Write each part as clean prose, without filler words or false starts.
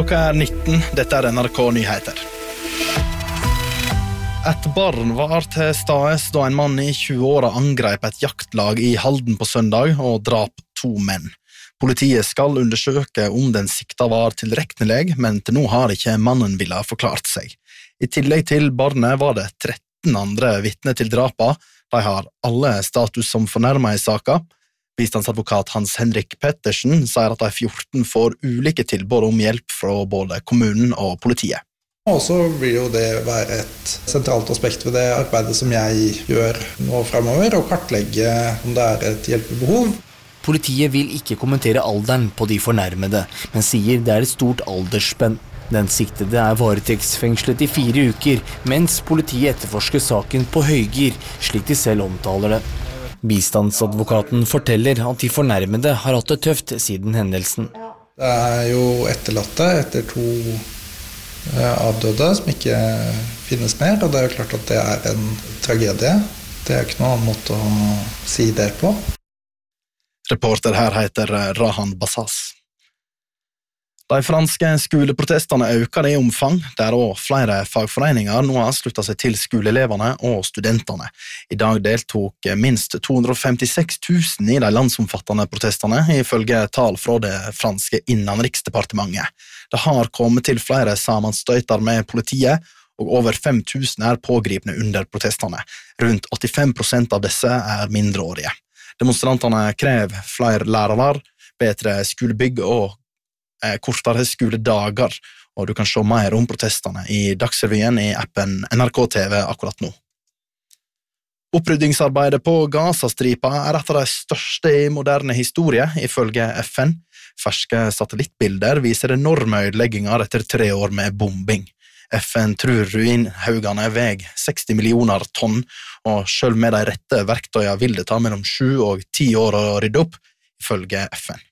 Klokka 19, dette NRK Nyheter. Et barn var til stades da en mann i 20-åra angrep et jaktlag i Halden på søndag og drap 2 menn. Politiet skal undersøke om den sikta var tilregnelig, men til nå har ikke mannen villet forklart seg. I tillegg til barnet var det 13 andre vitner til drapa. De har alle status som fornærmet i saka. Bistandsadvokat Hans Henrik Pettersen sier at de 14 får ulike tilbud om hjelp fra både kommunen og politiet. Og så vil jo det være et sentralt aspekt ved det arbeidet som jeg gjør nå fremover, å kartlegge om det er et hjelpebehov. Politiet vil ikke kommentere alderen på de fornærmede, men sier det er et stort aldersspenn. Den siktede er varetektsfengslet i 4 uker, mens politiet etterforsker saken på høygir, slik de selv omtaler det. Bistandsadvokaten forteller at de fornærmede har hatt det tøft siden hendelsen. Det er jo etterlatte etter 2 avdøde som ikke finnes mer, og det er jo klart at det er en tragedie. Det er ikke noen annen måte å si det på. Reporter her heter Rahan Bassas. De franske skoleprotestene øker i omfang, der også flere fagforeninger nå har sluttet seg til skoleelevene og studentene. I dag deltok minst 256 000 i de landsomfattende protestene, ifølge tall fra det franske innenriksdepartementet. Det har kommet til flere sammenstøyter med politiet, og over 5 000 er pågripne under protestene. Rundt 85% av disse er mindreårige. Demonstrantene krever flere lærere, bedre skolebygg og kortere skoledager, og du kan se mer om protestene i Dagsrevyen i appen NRK TV akkurat nå. Oppryddingsarbeidet på Gazastripa er et av de største i moderne historie, ifølge FN. Ferske satellittbilder viser enorme ødelegginger etter 3 år med bombing. FN tror ruinhaugene veier 60 millioner tonn, og selv med de rette verktøyene vil det ta mellom 7 og 10 år å rydde opp, ifølge FN.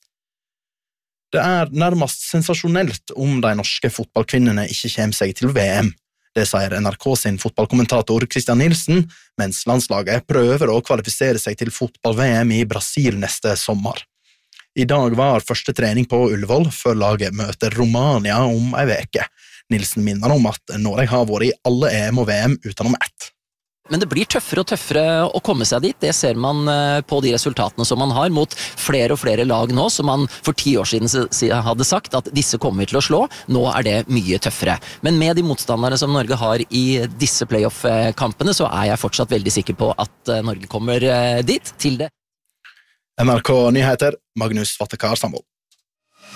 Det er nærmest sensasjonelt om de norske fotballkvinnene ikke kommer seg til VM. Det sier NRK sin fotballkommentator Christian Nielsen, mens landslaget prøver å kvalifisere seg til fotball-VM i Brasil neste sommer. I dag var første trening på Ullevål før laget møter Romania om en veke. Nielsen minner om at Norge har vært i alle EM og VM utenom ett. Men det blir tøffere og tøffere å komme seg dit. Det ser man på de resultatene som man har mot flere og flere lag nå, som man for 10 år siden hadde sagt at disse kommer til å slå. Nå er det mye tøffere. Men med de motstandere som Norge har i disse playoff-kampene, så er jeg fortsatt veldig sikker på at Norge kommer dit til det. NRK Nyheter, Magnus Vattekar Sandvold.